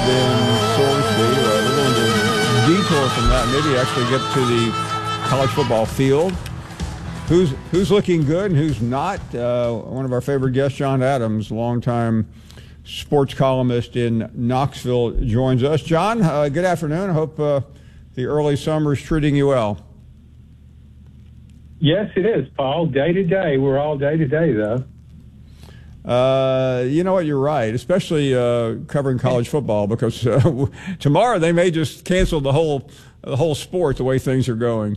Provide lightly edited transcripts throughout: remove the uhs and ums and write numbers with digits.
been so to speak. We're going to detour from that, maybe actually get to the college football field. Who's looking good and who's not? One of our favorite guests, John Adams, longtime sports columnist in Knoxville, joins us. John, good afternoon. I hope the early summer is treating you well. Yes, it is, Paul. Day to day. We're all day to day, though. You know what? You're right, especially covering college football, because tomorrow they may just cancel the whole sport the way things are going.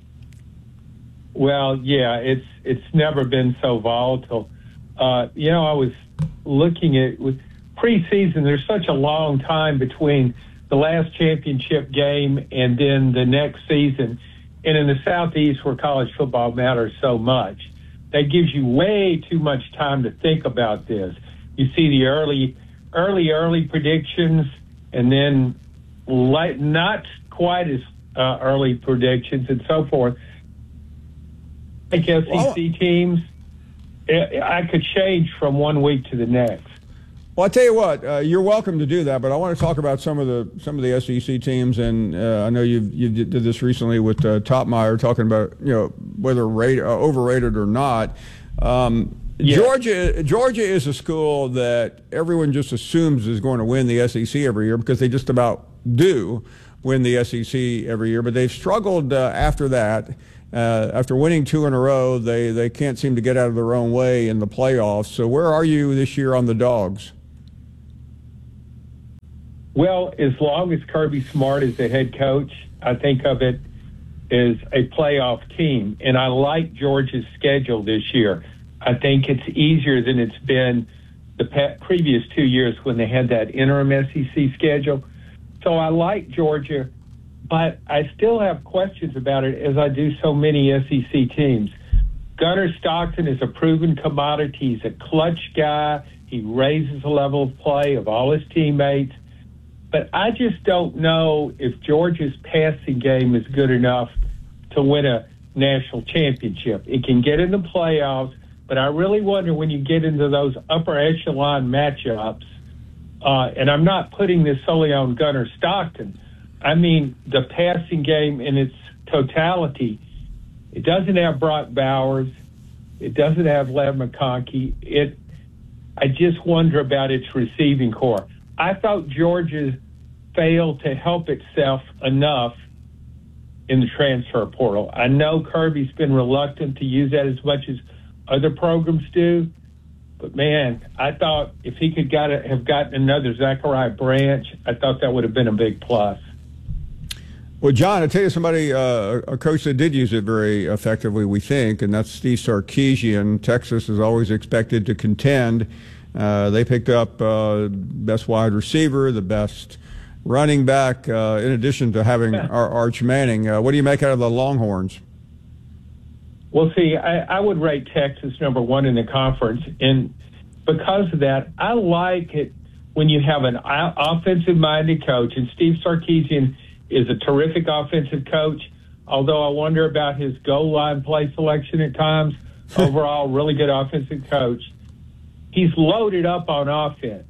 Well, yeah, it's never been so volatile. I was looking at with preseason. There's such a long time between the last championship game and then the next season, and in the Southeast where college football matters so much, that gives you way too much time to think about this. You see the early predictions, and then not quite as early predictions and so forth. Like SEC teams, I could change from 1 week to the next. Well, I tell you what, you're welcome to do that, but I want to talk about some of the SEC teams, and I know you did this recently with Topmeyer, talking about whether overrated or not. Yeah. Georgia is a school that everyone just assumes is going to win the SEC every year, because they just about do win the SEC every year, but they've struggled after that. After winning 2 in a row, they can't seem to get out of their own way in the playoffs. So where are you this year on the Dogs? Well, as long as Kirby Smart is the head coach, I think of it as a playoff team. And I like Georgia's schedule this year. I think it's easier than it's been the previous 2 years when they had that interim SEC schedule. So I like Georgia, but I still have questions about it, as I do so many SEC teams. Gunnar Stockton is a proven commodity. He's a clutch guy. He raises the level of play of all his teammates. But I just don't know if Georgia's passing game is good enough to win a national championship. It can get in the playoffs, but I really wonder when you get into those upper echelon matchups, and I'm not putting this solely on Gunnar Stockton. I mean, the passing game in its totality, it doesn't have Brock Bowers. It doesn't have Lev McConkey. I just wonder about its receiving core. I thought Georgia failed to help itself enough in the transfer portal. I know Kirby's been reluctant to use that as much as other programs do, but man, I thought if he could have gotten another Zachariah Branch, I thought that would have been a big plus. Well, John, I'll tell you somebody, a coach that did use it very effectively, we think, and that's Steve Sarkisian. Texas is always expected to contend. They picked up best wide receiver, the best running back, in addition to having Arch Manning. What do you make out of the Longhorns? Well, see, I would rate Texas number 1 in the conference, and because of that, I like it when you have an offensive-minded coach, and Steve Sarkisian is a terrific offensive coach, although I wonder about his goal line play selection at times. Overall, really good offensive coach. He's loaded up on offense.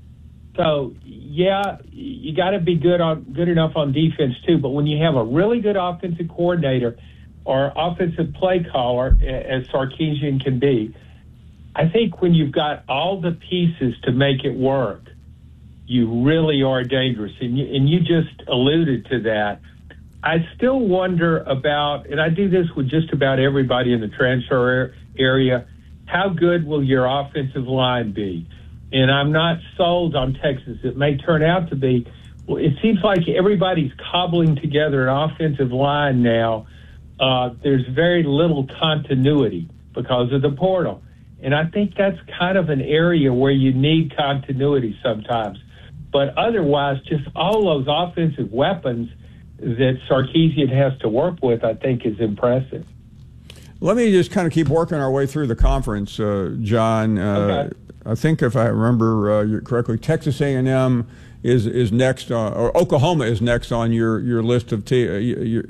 So, yeah, you got to be good enough on defense, too. But when you have a really good offensive coordinator or offensive play caller, as Sarkisian can be, I think when you've got all the pieces to make it work, you really are dangerous. And you just alluded to that. I still wonder about, and I do this with just about everybody in the transfer area, how good will your offensive line be? And I'm not sold on Texas. It may turn out to be. Well, it seems like everybody's cobbling together an offensive line now. There's very little continuity because of the portal. And I think that's kind of an area where you need continuity sometimes. But otherwise, just all those offensive weapons that Sarkisian has to work with, I think, is impressive. Let me just kind of keep working our way through the conference, John. Okay. I think if I remember correctly, Texas A&M is next, or Oklahoma is next on your list of that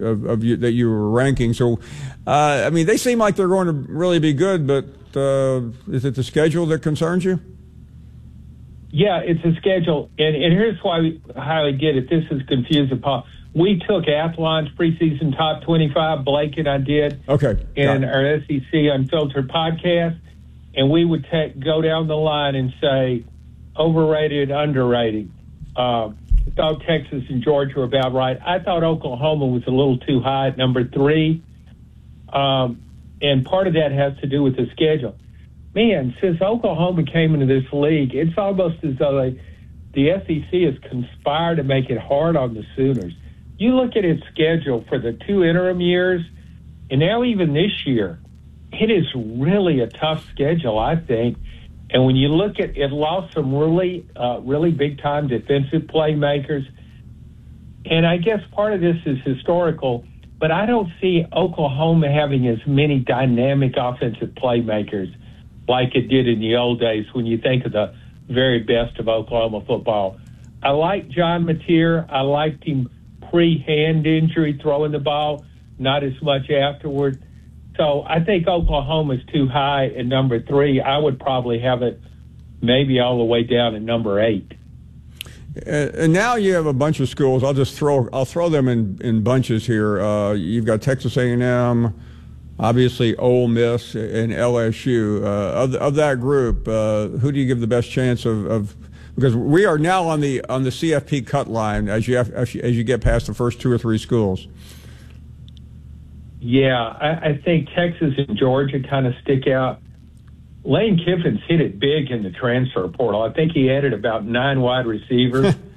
you were ranking. So, I mean, they seem like they're going to really be good, but is it the schedule that concerns you? Yeah, it's a schedule, and here's how I get it. This is confusing, Paul. We took Athlon's preseason top 25, Blake and I did, in our SEC Unfiltered podcast, and we would go down the line and say overrated, underrated. I thought Texas and Georgia were about right. I thought Oklahoma was a little too high at number 3, and part of that has to do with the schedule. Man, since Oklahoma came into this league, it's almost as though the SEC has conspired to make it hard on the Sooners. You look at its schedule for the 2 interim years, and now even this year, it is really a tough schedule, I think. And when you look at it, lost some really big-time defensive playmakers. And I guess part of this is historical, but I don't see Oklahoma having as many dynamic offensive playmakers like it did in the old days when you think of the very best of Oklahoma football. I like John Mateer. I liked him pre-hand injury throwing the ball, not as much afterward. So I think Oklahoma's too high at number 3. I would probably have it maybe all the way down at number 8. And now you have a bunch of schools. I'll throw them in bunches here. You've got Texas A&M, obviously Ole Miss, and LSU. Of that group, who do you give the best chance of? Because we are now on the CFP cut line as you get past the first 2 or 3 schools. Yeah, I think Texas and Georgia kind of stick out. Lane Kiffin's hit it big in the transfer portal. I think he added about 9 wide receivers.